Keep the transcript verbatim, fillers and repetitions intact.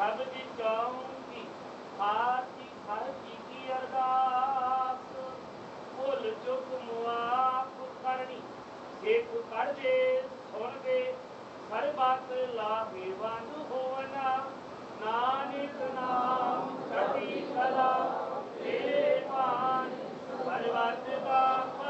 शब्द चाहूंगी आरती हर जी की अरदास भुल चुक मुआफ करनी सिख पढ़ दे सुन दे सरबत लाहेवंद होवना नानक नाम चढ़ी कला तेरे मान सरबत का